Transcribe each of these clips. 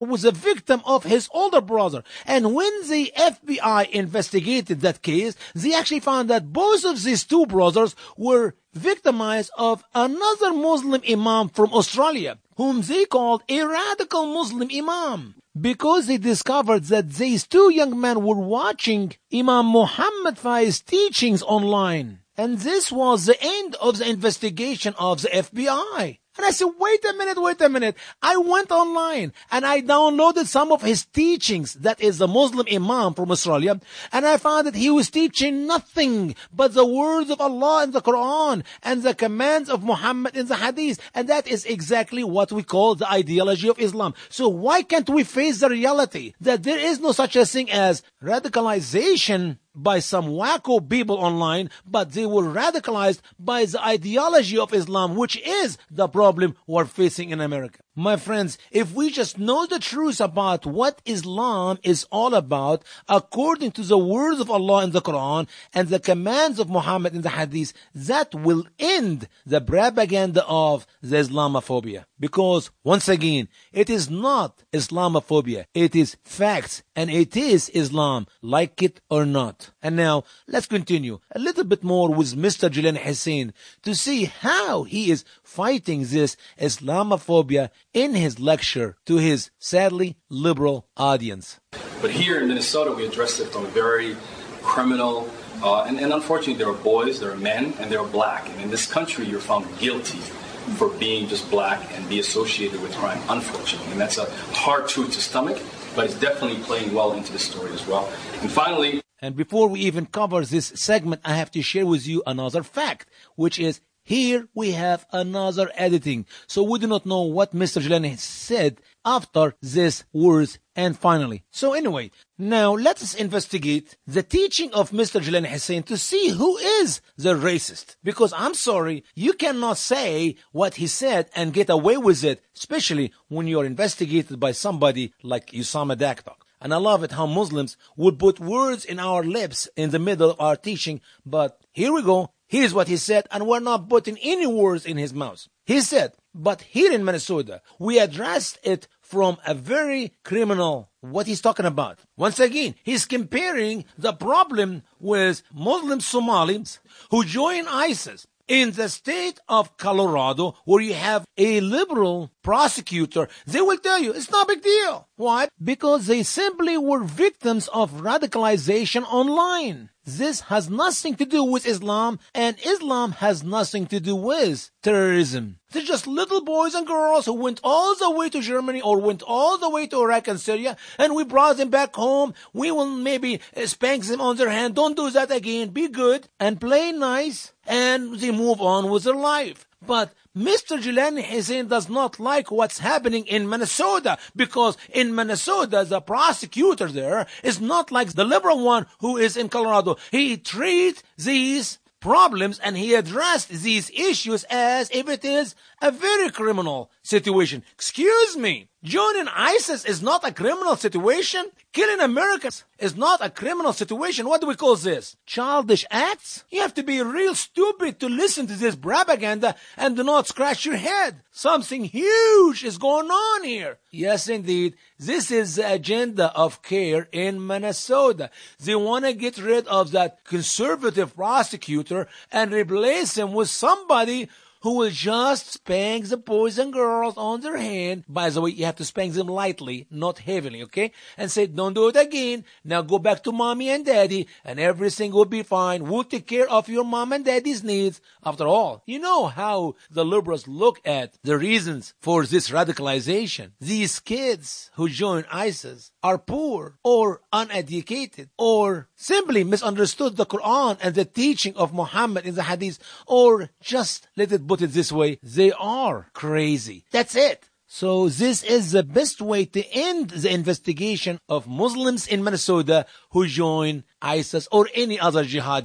was a victim of his older brother. And when the FBI investigated that case, they actually found that both of these two brothers were victimized of another Muslim imam from Australia, whom they called a radical Muslim imam, because they discovered that these two young men were watching Imam Muhammad Fai's teachings online. And this was the end of the investigation of the FBI. And I said, wait a minute. I went online and I downloaded some of his teachings. That is the Muslim Imam from Australia. And I found that he was teaching nothing but the words of Allah in the Quran and the commands of Muhammad in the Hadith. And that is exactly what we call the ideology of Islam. So why can't we face the reality that there is no such a thing as radicalization by some wacko people online, but they were radicalized by the ideology of Islam, which is the problem we're facing in America. My friends, if we just know the truth about what Islam is all about, according to the words of Allah in the Quran and the commands of Muhammad in the Hadith, that will end the propaganda of the Islamophobia. Because, once again, it is not Islamophobia. It is facts, and it is Islam, like it or not. And now, let's continue a little bit more with Mr. Julian Hussein to see how he is fighting this Islamophobia in his lecture to his sadly liberal audience. But here in Minnesota, we addressed it from a very criminal, and unfortunately there are boys, there are men, and there are black. And in this country, you're found guilty for being just black and be associated with crime, unfortunately. And that's a hard truth to stomach, but it's definitely playing well into the story as well. And finally... And before we even cover this segment, I have to share with you another fact, which is here we have another editing. So we do not know what Mr. Julian said after these words and finally. So anyway, now let us investigate the teaching of Mr. Julian Hussein to see who is the racist. Because I'm sorry, you cannot say what he said and get away with it, especially when you're investigated by somebody like Usama Daktak. And I love it how Muslims would put words in our lips in the middle of our teaching. But here we go. Here's what he said, and we're not putting any words in his mouth. He said, but here in Minnesota, we addressed it from a very criminal, what he's talking about. Once again, he's comparing the problem with Muslim Somalis who join ISIS. In the state of Colorado, where you have a liberal prosecutor, they will tell you it's not a big deal. Why? Because they simply were victims of radicalization online. This has nothing to do with Islam, and Islam has nothing to do with terrorism. They're just little boys and girls who went all the way to Germany or went all the way to Iraq and Syria, and we brought them back home. We will maybe spank them on their hand. Don't do that again. Be good and play nice, and they move on with their life. But Mr. Julian Hussein does not like what's happening in Minnesota, because in Minnesota, the prosecutor there is not like the liberal one who is in Colorado. He treats these problems and he addressed these issues as if it is a very criminal situation. Excuse me. Joining ISIS is not a criminal situation. Killing Americans is not a criminal situation. What do we call this? Childish acts? You have to be real stupid to listen to this propaganda and do not scratch your head. Something huge is going on here. Yes, indeed. This is the agenda of CAIR in Minnesota. They want to get rid of that conservative prosecutor and replace him with somebody who will just spank the boys and girls on their hand. By the way, you have to spank them lightly, not heavily, okay? And say, don't do it again. Now go back to mommy and daddy, and everything will be fine. We'll take care of your mom and daddy's needs. After all, you know how the liberals look at the reasons for this radicalization. These kids who join ISIS are poor or uneducated or simply misunderstood the Quran and the teaching of Muhammad in the Hadith, or just let it put it this way, they are crazy. That's it. So this is the best way to end the investigation of Muslims in Minnesota who join ISIS or any other jihadi group.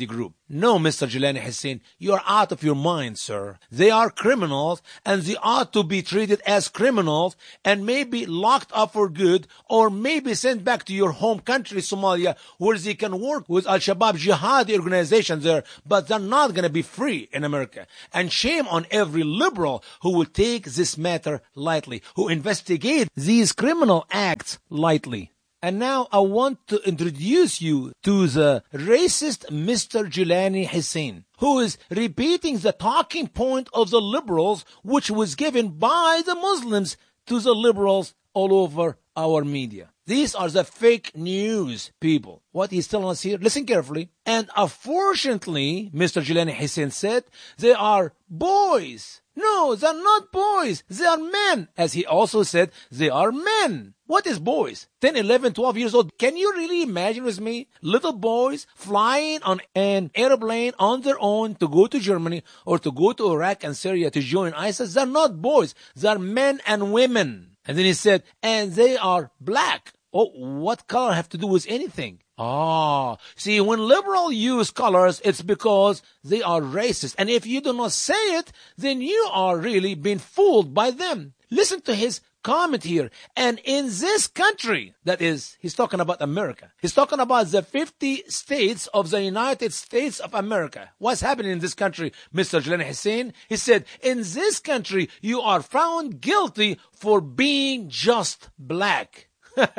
No, Mr. Jelani Hussein, you are out of your mind, sir. They are criminals, and they ought to be treated as criminals and maybe locked up for good, or maybe sent back to your home country, Somalia, where they can work with Al-Shabaab jihad organization there, but they're not going to be free in America. And shame on every liberal who will take this matter lightly, who investigate these criminal acts lightly. And now I want to introduce you to the racist Mr. Jelani Hussein, who is repeating the talking point of the liberals, which was given by the Muslims to the liberals all over our media. These are the fake news, people. What he's telling us here, listen carefully. And unfortunately, Mr. Jelani Hussein said, they are boys. No, they're not boys. They are men. As he also said, they are men. What is boys? 10, 11, 12 years old. Can you really imagine with me? Little boys flying on an airplane on their own to go to Germany or to go to Iraq and Syria to join ISIS. They're not boys. They're men and women. And then he said, and they are black. Oh, what color have to do with anything? See, when liberals use colors, it's because they are racist. And if you do not say it, then you are really being fooled by them. Listen to his comment here. And in this country, that is, he's talking about America. He's talking about the 50 states of the United States of America. What's happening in this country, Mr. Jelani Hussein? He said, in this country, you are found guilty for being just black.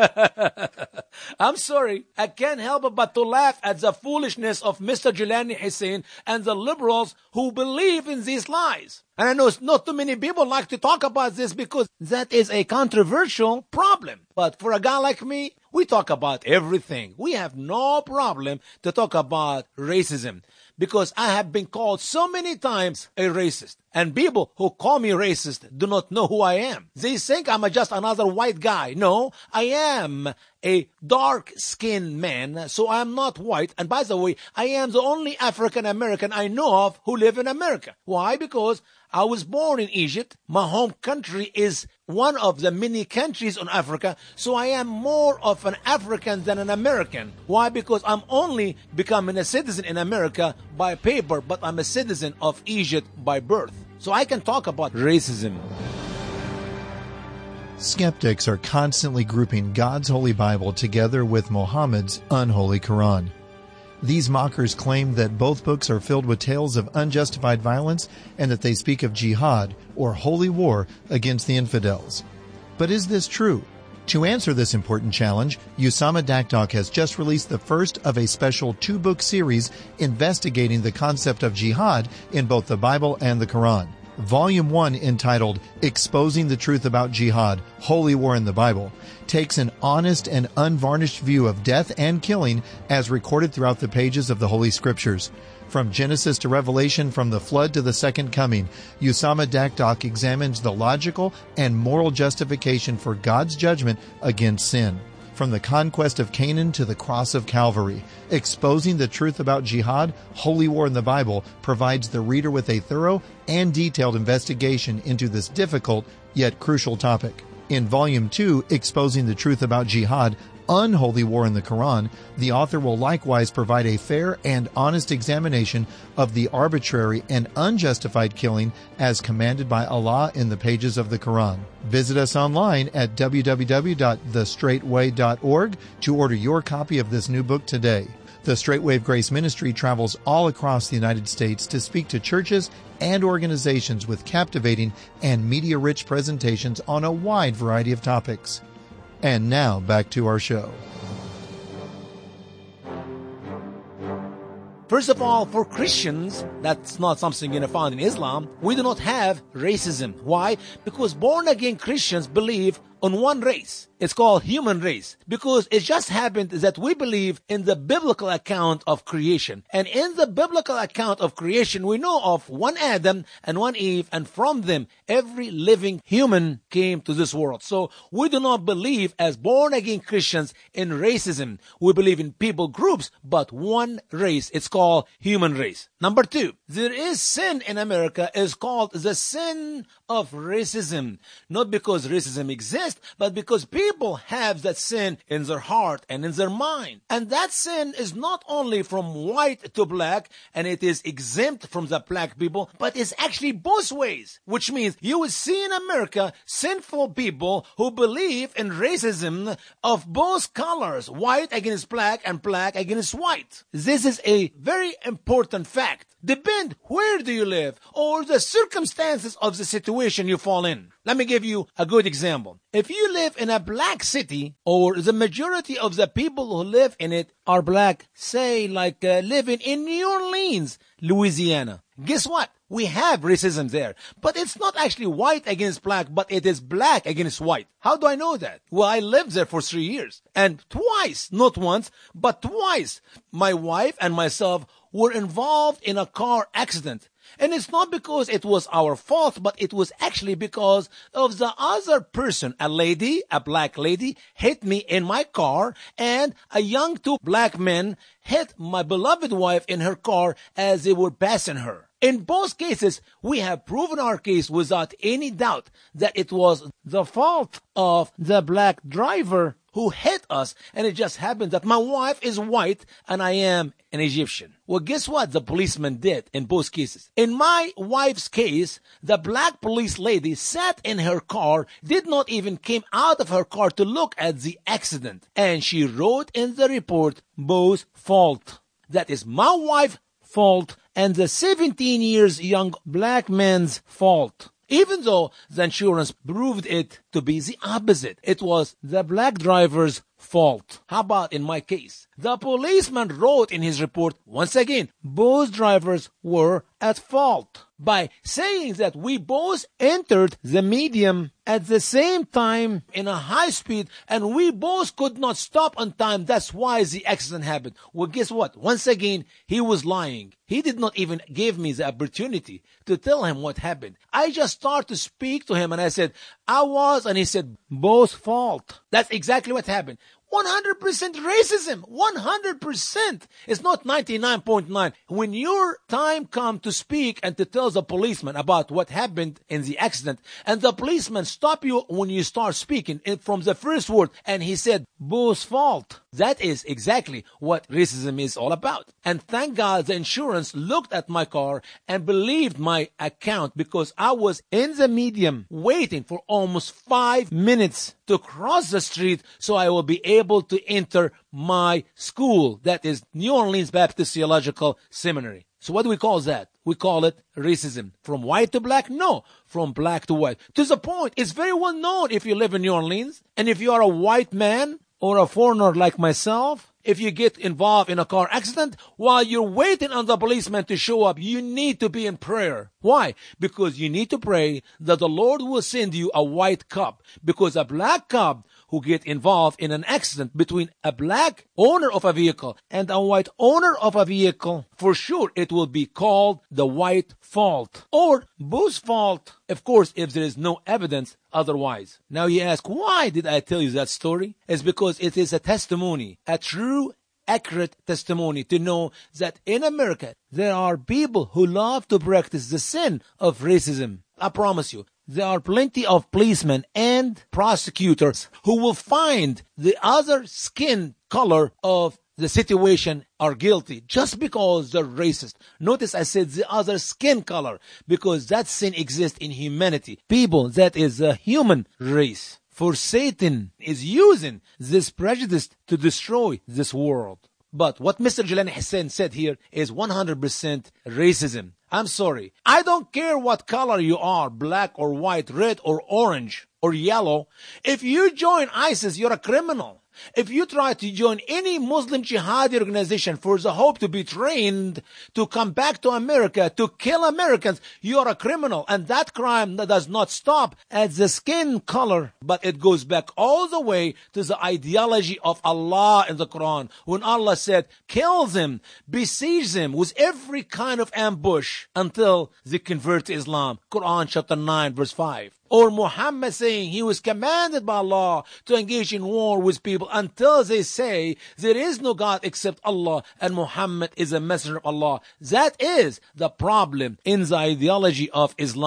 I'm sorry. I can't help but to laugh at the foolishness of Mr. Jelani Hussein and the liberals who believe in these lies. And I know not too many people like to talk about this because that is a controversial problem. But for a guy like me, we talk about everything. We have no problem to talk about racism because I have been called so many times a racist. And people who call me racist do not know who I am. They think I'm just another white guy. No, I am a dark-skinned man, so I am not white. And by the way, I am the only African American I know of who live in America. Why? Because I was born in Egypt. My home country is one of the many countries in Africa, so I am more of an African than an American. Why? Because I'm only becoming a citizen in America by paper, but I'm a citizen of Egypt by birth. So I can talk about racism. Skeptics are constantly grouping God's Holy Bible together with Muhammad's unholy Quran. These mockers claim that both books are filled with tales of unjustified violence and that they speak of jihad, or holy war, against the infidels. But is this true? To answer this important challenge, Usama Dakdok has just released the first of a special 2-book series investigating the concept of jihad in both the Bible and the Quran. Volume 1, entitled Exposing the Truth About Jihad, Holy War in the Bible, takes an honest and unvarnished view of death and killing as recorded throughout the pages of the Holy Scriptures. From Genesis to Revelation, from the flood to the second coming, Usama Dakdok examines the logical and moral justification for God's judgment against sin. From the conquest of Canaan to the cross of Calvary, Exposing the Truth About Jihad, Holy War in the Bible provides the reader with a thorough and detailed investigation into this difficult yet crucial topic. In Volume 2, Exposing the Truth About Jihad, Unholy War in the Quran, the author will likewise provide a fair and honest examination of the arbitrary and unjustified killing as commanded by Allah in the pages of the Quran. Visit us online at www.thestraightway.org to order your copy of this new book today. The Straight Wave Grace Ministry travels all across the United States to speak to churches and organizations with captivating and media-rich presentations on a wide variety of topics. And now, back to our show. First of all, for Christians, that's not something found in Islam. We do not have racism. Why? Because born-again Christians believe on one race. It's called human race, because it just happened that we believe in the biblical account of creation. And in the biblical account of creation, we know of one Adam and one Eve, and from them, every living human came to this world. So we do not believe as born-again Christians in racism. We believe in people groups, but one race. It's called human race. Number 2, there is sin in America. It's called the sin of racism. Not because racism exists, exist, but because people have that sin in their heart and in their mind. And that sin is not only from white to black, and it is exempt from the black people, but it's actually both ways, which means you will see in America sinful people who believe in racism of both colors, white against black and black against white. This is a very important fact. Depend where do you live or the circumstances of the situation you fall in. Let me give you a good example. If you live in a black city, or the majority of the people who live in it are black, say like living in New Orleans, Louisiana, guess what? We have racism there. But it's not actually white against black, but it is black against white. How do I know that? Well, I lived there for 3 years. And twice, not once, but twice, my wife and myself were involved in a car accident. And it's not because it was our fault, but it was actually because of the other person. A lady, a black lady, hit me in my car, and a young two black men hit my beloved wife in her car as they were passing her. In both cases, we have proven our case without any doubt that it was the fault of the black driver who hit us, and it just happened that my wife is white and I am an Egyptian. Well, guess what the policeman did in both cases? In my wife's case, the black police lady sat in her car, did not even came out of her car to look at the accident, and she wrote in the report, both fault. That is my wife's fault and the 17 years young black man's fault. Even though the insurance proved it to be the opposite. It was the black driver's fault. How about in my case? The policeman wrote in his report, once again, both drivers were at fault by saying that we both entered the medium at the same time in a high speed and we both could not stop on time. That's why the accident happened. Well, guess what? Once again, he was lying. He did not even give me the opportunity to tell him what happened. I just started to speak to him and I said, I was, and he said, both fault. That's exactly what happened. 100% racism. 100%. It's not 99.9. When your time comes to speak and to tell the policeman about what happened in the accident, and the policeman stop you when you start speaking from the first word, and he said, both fault. That is exactly what racism is all about. And thank God the insurance looked at my car and believed my account, because I was in the medium waiting for almost 5 minutes to cross the street so I will be able to enter my school. That is New Orleans Baptist Theological Seminary. So what do we call that? We call it racism. From white to black? No, from black to white. To the point, it's very well known if you live in New Orleans, and if you are a white man or a foreigner like myself, if you get involved in a car accident, while you're waiting on the policeman to show up, you need to be in prayer. Why? Because you need to pray that the Lord will send you a white cop. Because a black cop who get involved in an accident between a black owner of a vehicle and a white owner of a vehicle, for sure it will be called the white fault or both fault, of course, if there is no evidence otherwise. Now you ask, why did I tell you that story? It's because it is a testimony, a true, accurate testimony to know that in America there are people who love to practice the sin of racism. I promise you, there are plenty of policemen and prosecutors who will find the other skin color of the situation are guilty just because they're racist. Notice I said the other skin color, because that sin exists in humanity. People, that is a human race. For Satan is using this prejudice to destroy this world. But what Mr. Jelani Hussein said here is 100% racism. I'm sorry. I don't care what color you are, black or white, red or orange or yellow. If you join ISIS, you're a criminal. If you try to join any Muslim jihadi organization for the hope to be trained to come back to America to kill Americans, you are a criminal. And that crime does not stop at the skin color, but it goes back all the way to the ideology of Allah in the Quran. When Allah said, kill them, besiege them with every kind of ambush until they convert to Islam. Quran chapter 9 verse 5. Or Muhammad saying he was commanded by Allah to engage in war with people until they say there is no God except Allah and Muhammad is a messenger of Allah. That is the problem in the ideology of Islam.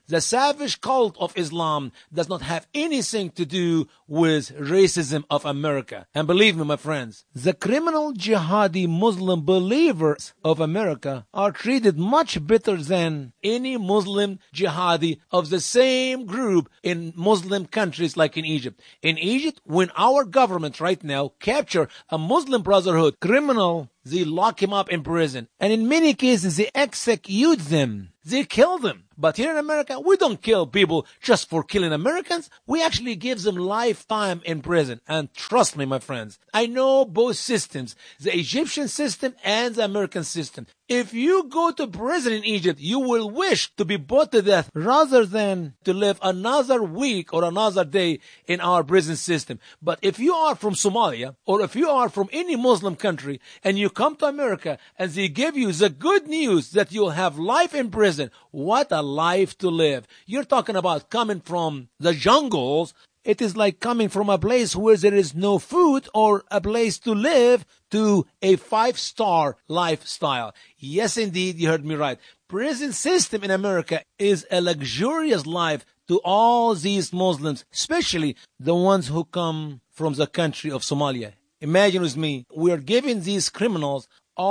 The savage cult of Islam does not have anything to do with racism of America. And believe me, my friends, the criminal jihadi Muslim believers of America are treated much better than any Muslim jihadi of the same group in Muslim countries like in Egypt. In Egypt, when our government right now capture a Muslim Brotherhood criminal, they lock him up in prison. And in many cases, they execute them. They kill them. But here in America, we don't kill people just for killing Americans. We actually give them lifetime in prison. And trust me, my friends, I know both systems, the Egyptian system and the American system. If you go to prison in Egypt, you will wish to be put to death rather than to live another week or another day in our prison system. But if you are from Somalia or if you are from any Muslim country and you come to America and they give you the good news that you'll have life in prison, what a life to live. You're talking about coming from the jungles. It is like coming from a place where there is no food or a place to live to a 5-star lifestyle. Yes, indeed, you heard me right. Prison system in America is a luxurious life to all these Muslims, especially the ones who come from the country of Somalia. Imagine with me, we are giving these criminals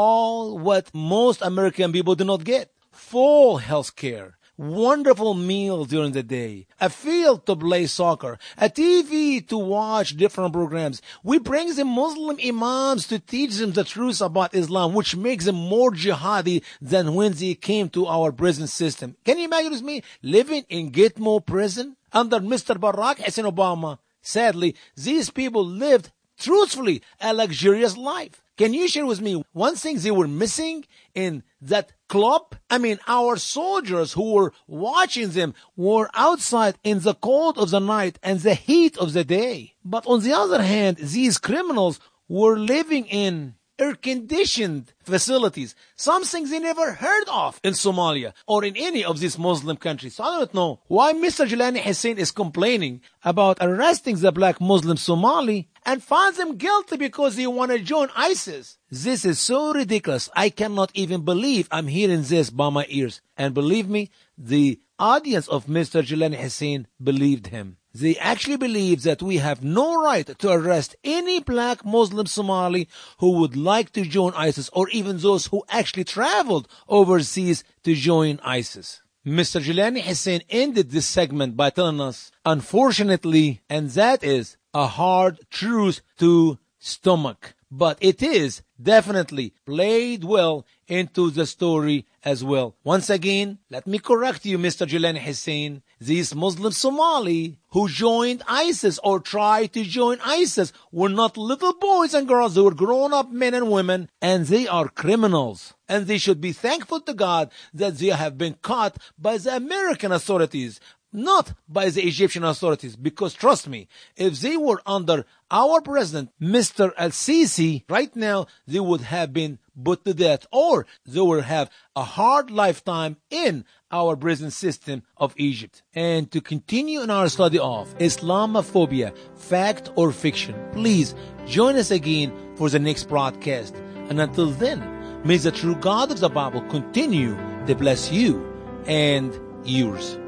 all what most American people do not get. Full health care, wonderful meals during the day, a field to play soccer, a TV to watch different programs. We bring the Muslim imams to teach them the truth about Islam, which makes them more jihadi than when they came to our prison system. Can you imagine with me living in Gitmo prison under Mr. Barack Hussein Obama? Sadly, these people lived truthfully a luxurious life. Can you share with me one thing they were missing in that club? I mean, our soldiers who were watching them were outside in the cold of the night and the heat of the day. But on the other hand, these criminals were living in air-conditioned facilities, something they never heard of in Somalia or in any of these Muslim countries. So I don't know why Mr. Jelani Hussein is complaining about arresting the black Muslim Somali and finds them guilty because they want to join ISIS. This is so ridiculous. I cannot even believe I'm hearing this by my ears. And believe me, the audience of Mr. Jelani Hussein believed him. They actually believe that we have no right to arrest any black Muslim Somali who would like to join ISIS, or even those who actually traveled overseas to join ISIS. Mr. Jelani Hussein ended this segment by telling us, unfortunately, and that is a hard truth to stomach, but it is definitely played well into the story as well. Once again, let me correct you, Mr. Jelani Hussein. These Muslim Somali who joined ISIS or tried to join ISIS were not little boys and girls. They were grown-up men and women, and they are criminals. And they should be thankful to God that they have been caught by the American authorities, not by the Egyptian authorities. Because trust me, if they were under our president, Mr. Al-Sisi, right now, they would have been put to death, or they will have a hard lifetime in our prison system of Egypt. And to continue in our study of Islamophobia, fact or fiction, please join us again for the next broadcast. And until then, may the true God of the Bible continue to bless you and yours.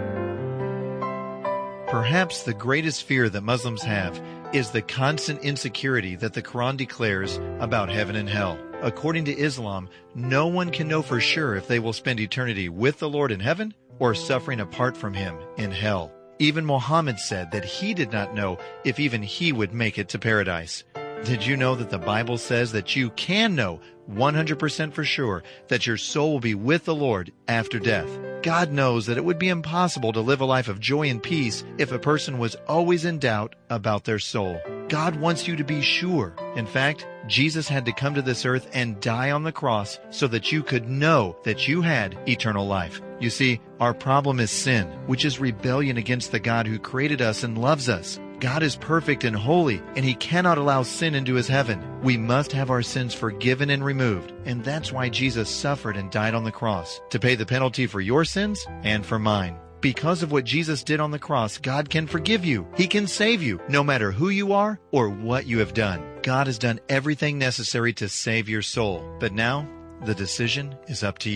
Perhaps the greatest fear that Muslims have is the constant insecurity that the Quran declares about heaven and hell. According to Islam, no one can know for sure if they will spend eternity with the Lord in heaven or suffering apart from Him in hell. Even Muhammad said that he did not know if even he would make it to paradise. Did you know that the Bible says that you can know 100% for sure that your soul will be with the Lord after death? God knows that it would be impossible to live a life of joy and peace if a person was always in doubt about their soul. God wants you to be sure. In fact, Jesus had to come to this earth and die on the cross so that you could know that you had eternal life. You see, our problem is sin, which is rebellion against the God who created us and loves us. God is perfect and holy, and He cannot allow sin into His heaven. We must have our sins forgiven and removed, and that's why Jesus suffered and died on the cross, to pay the penalty for your sins and for mine. Because of what Jesus did on the cross, God can forgive you. He can save you, no matter who you are or what you have done. God has done everything necessary to save your soul. But now, the decision is up to you.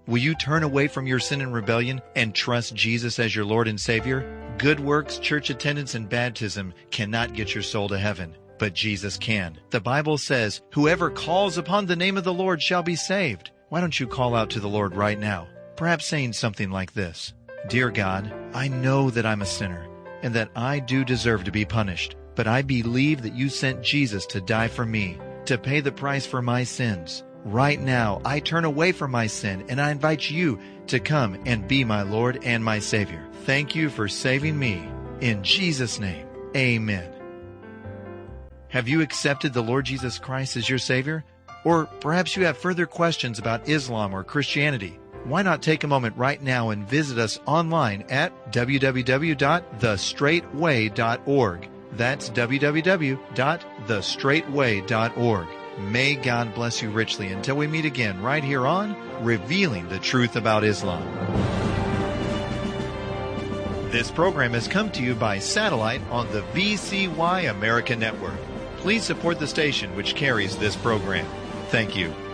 Will you turn away from your sin and rebellion and trust Jesus as your Lord and Savior? Good works, church attendance, and baptism cannot get your soul to heaven, but Jesus can. The Bible says, whoever calls upon the name of the Lord shall be saved. Why don't you call out to the Lord right now? Perhaps saying something like this: Dear God, I know that I'm a sinner and that I do deserve to be punished, but I believe that you sent Jesus to die for me, to pay the price for my sins. Right now, I turn away from my sin and I invite you to come and be my Lord and my Savior. Thank you for saving me. In Jesus' name, amen. Have you accepted the Lord Jesus Christ as your Savior? Or perhaps you have further questions about Islam or Christianity. Why not take a moment right now and visit us online at www.thestraightway.org. That's www.thestraightway.org. May God bless you richly until we meet again right here on Revealing the Truth About Islam. This program has come to you by satellite on the VCY America Network. Please support the station which carries this program. Thank you.